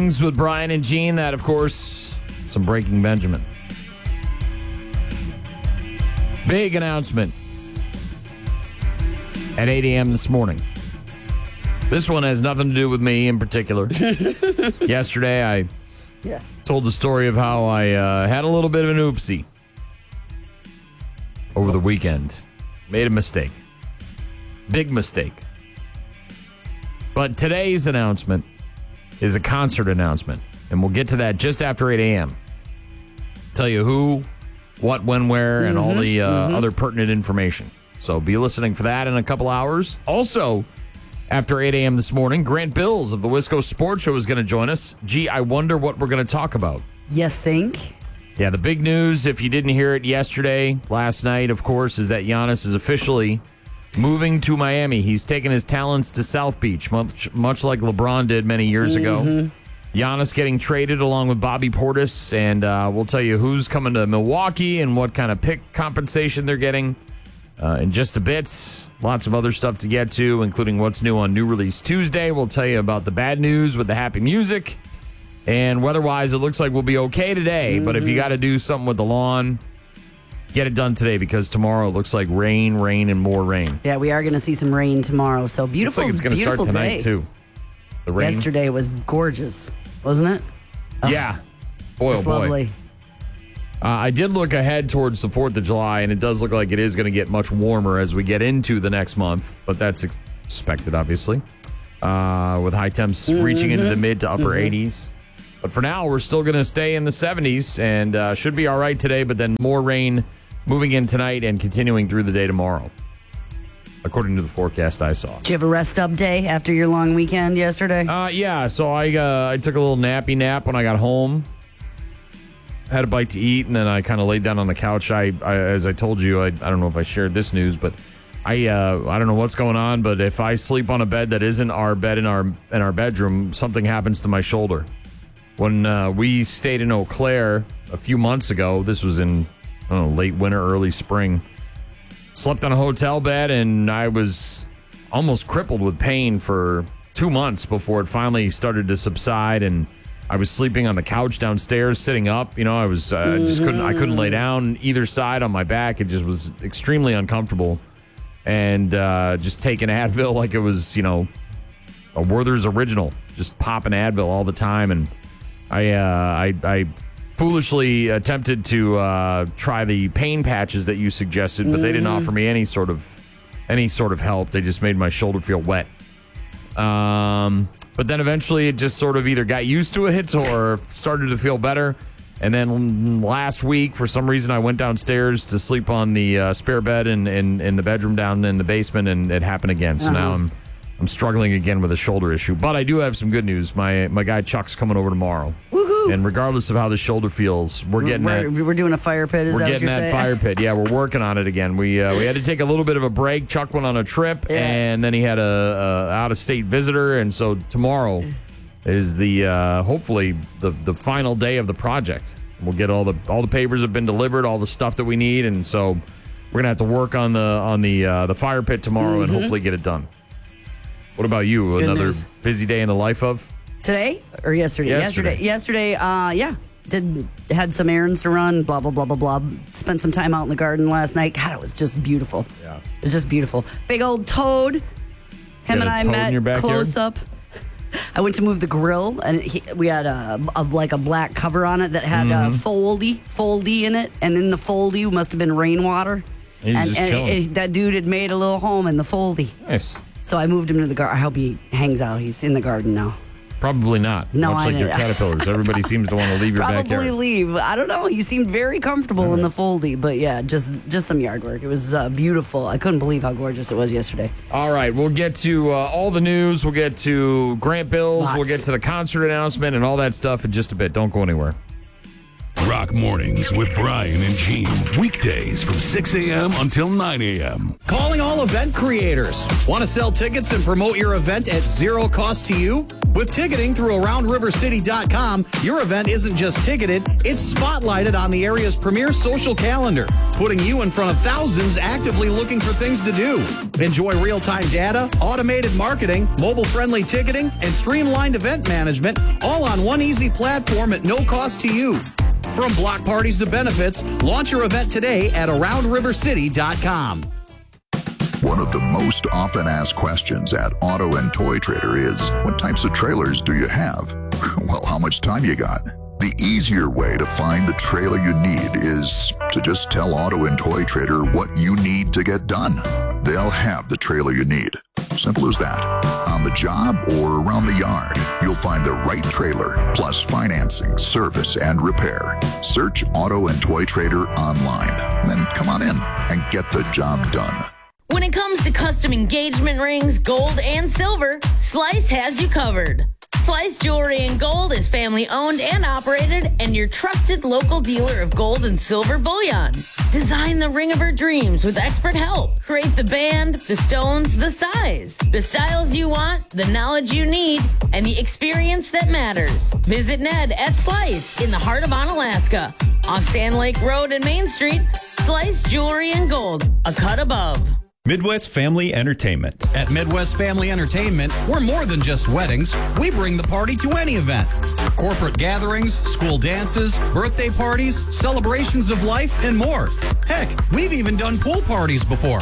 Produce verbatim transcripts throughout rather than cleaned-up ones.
mornings with Brian and Gene. That, of course, some Breaking Benjamin. Big announcement at eight a.m. this morning. This one has nothing to do with me in particular. Yesterday, I yeah. told the story of how I uh, had a little bit of an oopsie over the weekend. Made a mistake. Big mistake. But today's announcement is a concert announcement, and we'll get to that just after eight a.m. Tell you who, what, when, where, and mm-hmm, all the uh, mm-hmm. other pertinent information. So be listening for that in a couple hours. Also, after eight a.m. this morning, Grant Bills of the Wisco Sports Show is going to join us. Gee, I wonder what we're going to talk about. You think? Yeah, the big news, if you didn't hear it yesterday, last night, of course, is that Giannis is officially moving to Miami. He's taken his talents to South Beach, much, much like LeBron did many years mm-hmm. ago. Giannis getting traded along with Bobby Portis, and uh, we'll tell you who's coming to Milwaukee and what kind of pick compensation they're getting uh, in just a bit. Lots of other stuff to get to, including what's new on New Release Tuesday. We'll tell you about the bad news with the happy music. And weather-wise, it looks like we'll be okay today. Mm-hmm. But if you got to do something with the lawn, get it done today, because tomorrow it looks like rain, rain, and more rain. Yeah, we are going to see some rain tomorrow. So beautiful. Looks like it's going to start tonight, day. too. The rain. Yesterday was gorgeous, wasn't it? Oh, yeah. Boy, just oh boy. Lovely. Uh, I did look ahead towards the fourth of July, and it does look like it is going to get much warmer as we get into the next month. But that's expected, obviously, uh, with high temps mm-hmm. reaching into the mid to upper mm-hmm. eighties. But for now, we're still going to stay in the seventies and uh, should be all right today, but then more rain moving in tonight and continuing through the day tomorrow, according to the forecast I saw. Did you have a rest up day after your long weekend yesterday? Uh, yeah, so I uh, I took a little nappy nap when I got home. Had a bite to eat, and then I kind of laid down on the couch. I, I as I told you, I, I don't know if I shared this news, but I uh, I don't know what's going on, but if I sleep on a bed that isn't our bed in our in our bedroom, something happens to my shoulder. When uh, we stayed in Eau Claire a few months ago, this was in I don't know, late winter, early spring, slept on a hotel bed, and I was almost crippled with pain for two months before it finally started to subside. And I was sleeping on the couch downstairs, sitting up. You know, I was uh, mm-hmm. just couldn't I couldn't lay down either side on my back. It just was extremely uncomfortable, and uh, just taking Advil like it was, you know, a Werther's original, just popping Advil all the time. And I, uh, I, I foolishly attempted to uh, try the pain patches that you suggested, but mm-hmm. they didn't offer me any sort of any sort of help. They just made my shoulder feel wet. Um, but then eventually it just sort of either got used to it or started to feel better. And then last week, for some reason, I went downstairs to sleep on the uh, spare bed in, in, in the bedroom down in the basement, and it happened again. So uh-huh. now I'm I'm struggling again with a shoulder issue. But I do have some good news. My my guy Chuck's coming over tomorrow. Woohoo! And regardless of how the shoulder feels, we're getting we're, that. We're doing a fire pit. Is we're that getting what you're that saying? fire pit. Yeah, we're working on it again. We uh, we had to take a little bit of a break. Chuck went on a trip, yeah. and then he had a, a out of state visitor, and so tomorrow is the uh, hopefully the the final day of the project. We'll get all the all the papers have been delivered, all the stuff that we need, and so we're gonna have to work on the on the uh, the fire pit tomorrow, mm-hmm. and hopefully get it done. What about you? Good Another news. busy day in the life of? Today or yesterday? Yesterday. Yesterday, yesterday uh, yeah. Did had some errands to run, blah, blah, blah, blah, blah. Spent some time out in the garden last night. God, it was just beautiful. Yeah. It was just beautiful. Big old toad. Him and I met close up. I went to move the grill, and he, we had a, a like a black cover on it that had mm-hmm. a foldy, foldy in it. And in the foldy must have been rainwater. And, and, just and it, that dude had made a little home in the foldy. Nice. So I moved him to the garden. I hope he hangs out. He's in the garden now. Probably not. No, Much I like know. your caterpillars. Everybody seems to want to leave your Probably backyard. Probably leave. I don't know. He seemed very comfortable right. in the foldy. But yeah, just just some yard work. It was uh, beautiful. I couldn't believe how gorgeous it was yesterday. All right. We'll get to uh, all the news. We'll get to Grant Bills. Lots. We'll get to the concert announcement and all that stuff in just a bit. Don't go anywhere. Rock Mornings with Brian and Gene. Weekdays from six a.m. until nine a.m. Calling all event creators. Want to sell tickets and promote your event at zero cost to you? With ticketing through around river city dot com, your event isn't just ticketed, it's spotlighted on the area's premier social calendar, putting you in front of thousands actively looking for things to do. Enjoy real-time data, automated marketing, mobile-friendly ticketing, and streamlined event management, all on one easy platform at no cost to you. From block parties to benefits, launch your event today at around river city dot com. One of the most often asked questions at Auto and Toy Trader is, what types of trailers do you have? Well, how much time you got? The easier way to find the trailer you need is to just tell Auto and Toy Trader what you need to get done. They'll have the trailer you need. Simple as that. On the job or around the yard, you'll find the right trailer, plus financing, service, and repair. Search Auto and Toy Trader online. Then come on in and get the job done. When it comes to custom engagement rings, gold and silver, Slice has you covered. Slice Jewelry and Gold is family owned and operated and your trusted local dealer of gold and silver bullion. Design the ring of her dreams with expert help. Create the band, the stones, the size, the styles you want, the knowledge you need, and the experience that matters. Visit Ned at Slice in the heart of Onalaska. Off Sand Lake Road and Main Street, Slice Jewelry and Gold, a cut above. Midwest Family Entertainment. At Midwest Family Entertainment, we're more than just weddings. We bring the party to any event. Corporate gatherings, school dances, birthday parties, celebrations of life, and more. Heck, we've even done pool parties before.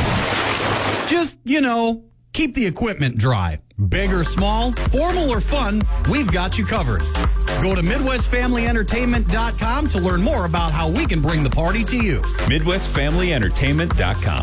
Just, you know, keep the equipment dry. Big or small, formal or fun, we've got you covered. Go to midwest family entertainment dot com to learn more about how we can bring the party to you. midwest family entertainment dot com.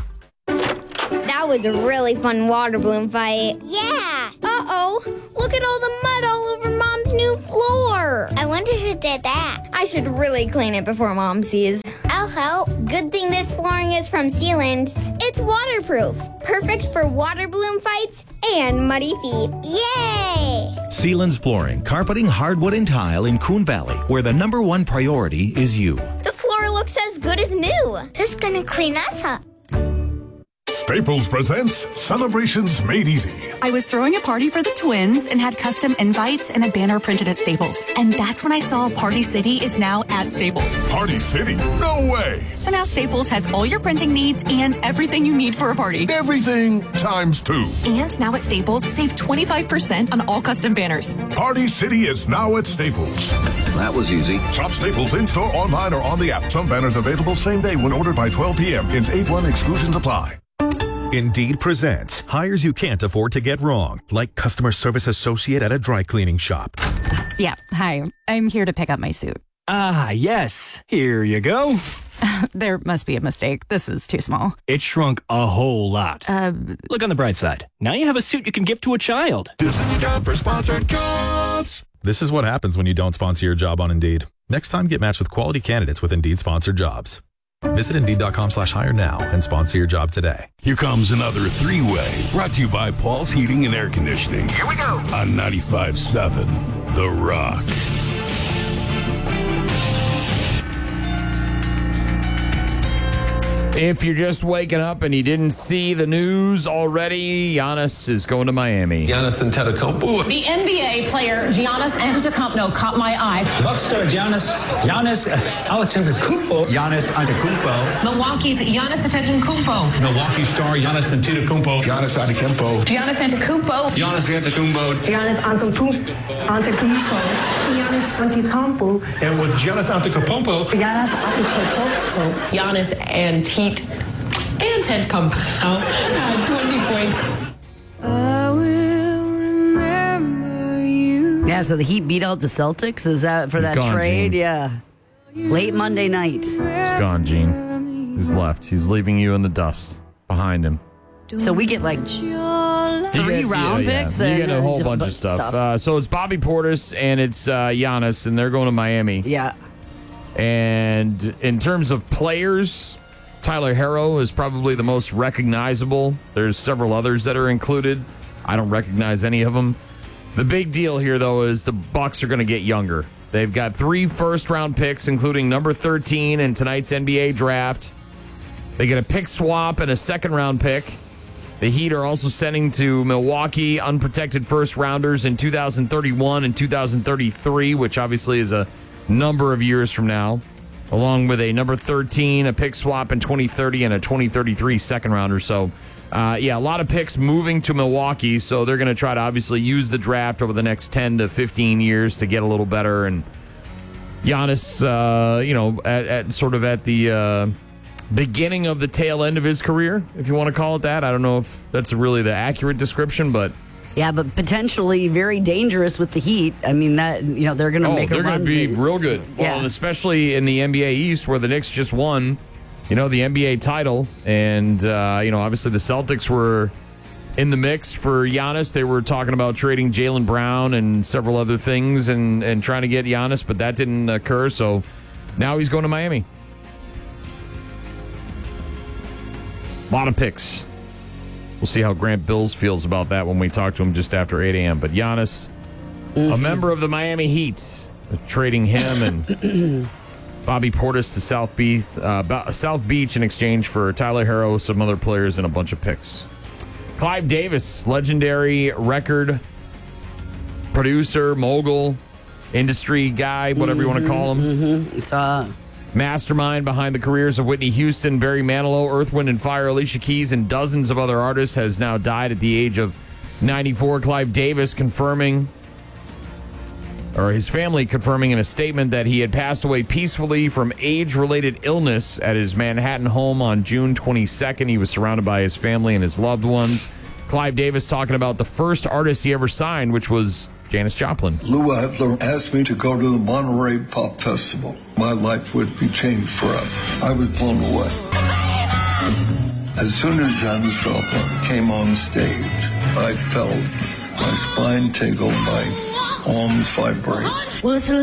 That was a really fun water balloon fight. Yeah. Uh-oh. Look at all the mud all over Mom's new floor. I wonder who did that. I should really clean it before Mom sees. I'll help. Good thing this flooring is from Sealands. It's waterproof. Perfect for water balloon fights and muddy feet. Yay! Sealands Flooring, carpeting, hardwood, and tile in Coon Valley, where the number one priority is you. The floor looks as good as new. Who's gonna clean us up? Staples presents Celebrations Made Easy. I was throwing a party for the twins and had custom invites and a banner printed at Staples. And that's when I saw Party City is now at Staples. Party City? No way! So now Staples has all your printing needs and everything you need for a party. Everything times two. And now at Staples, save twenty-five percent on all custom banners. Party City is now at Staples. That was easy. Shop Staples in-store, online, or on the app. Some banners available same day when ordered by twelve p.m. Ins eight one exclusions apply. Indeed presents hires you can't afford to get wrong, like customer service associate at a dry cleaning shop. Yeah, hi. I'm here to pick up my suit. Ah, yes. Here you go. There must be a mistake. This is too small. It shrunk a whole lot. Uh, Look on the bright side. Now you have a suit you can give to a child. This is your job for sponsored jobs. This is what happens when you don't sponsor your job on Indeed. Next time, get matched with quality candidates with Indeed sponsored jobs. Visit Indeed.com slash hire now and sponsor your job today. Here comes another three-way, brought to you by Paul's Heating and Air Conditioning. Here we go. On ninety-five point seven, The Rock. If you're just waking up and you didn't see the news already, Giannis is going to Miami. Giannis Antetokounmpo. The N B A player Giannis Antetokounmpo caught my eye. Buckstar Giannis Giannis Antetokounmpo. Giannis Antetokounmpo. Milwaukee's Giannis Antetokounmpo. Milwaukee star Giannis Antetokounmpo. Giannis Antetokounmpo. Giannis Antetokounmpo. Giannis Antetokounmpo. Giannis Antetokounmpo. Giannis Antetokounmpo. And with Giannis Antetokounmpo. Giannis Antetokounmpo. Giannis Antetokounmpo. And Ted Kump out uh, twenty points. I will remember you. Yeah, so the Heat beat out the Celtics. Is that for He's that gone, trade? Gene. Yeah. Late Monday night. He's gone, Gene. He's left. He's leaving you in the dust behind him. So we get like three get, round yeah, picks. Yeah. You and get a whole uh, bunch of stuff. stuff. Uh, so it's Bobby Portis and it's uh, Giannis, and they're going to Miami. Yeah. And in terms of players, Tyler Herro is probably the most recognizable. There's several others that are included. I don't recognize any of them. The big deal here, though, is the Bucks are going to get younger. They've got three first-round picks, including number thirteen in tonight's N B A draft. They get a pick swap and a second-round pick. The Heat are also sending to Milwaukee unprotected first rounders in two thousand thirty-one and two thousand thirty-three, which obviously is a number of years from now, along with a number thirteen, a pick swap in twenty thirty, and a twenty thirty-three second rounder. So, uh, yeah, a lot of picks moving to Milwaukee. So they're going to try to obviously use the draft over the next ten to fifteen years to get a little better. And Giannis, uh, you know, at, at sort of at the uh, beginning of the tail end of his career, if you want to call it that. I don't know if that's really the accurate description, but yeah, but potentially very dangerous with the Heat. I mean, that you know they're going to oh, make a they're run. They're going to be real good. Yeah. Well, especially in the N B A East, where the Knicks just won, you know, the N B A title, and uh, you know, obviously the Celtics were in the mix for Giannis. They were talking about trading Jaylen Brown and several other things, and and trying to get Giannis, but that didn't occur. So now he's going to Miami. A lot of picks. We'll see how Grant Bills feels about that when we talk to him just after eight a.m. But Giannis, mm-hmm. a member of the Miami Heat, trading him and Bobby Portis to South Beach, uh, South Beach in exchange for Tyler Herro, some other players, and a bunch of picks. Clive Davis, legendary record producer, mogul, industry guy, whatever mm-hmm, you want to call him. Mm-hmm. Saw. Mastermind behind the careers of Whitney Houston, Barry Manilow, Earth, Wind and Fire, Alicia Keys, and dozens of other artists, has now died at the age of ninety-four. Clive Davis confirming, or his family confirming in a statement, that he had passed away peacefully from age-related illness at his Manhattan home on June twenty-second. He was surrounded by his family and his loved ones. Clive Davis talking about the first artist he ever signed, which was Janis Joplin. Lou Adler asked me to go to the Monterey Pop Festival. My life would be changed forever. I was blown away. As soon as Janis Joplin came on stage, I felt my spine tingle, my arms vibrate. Well, it's a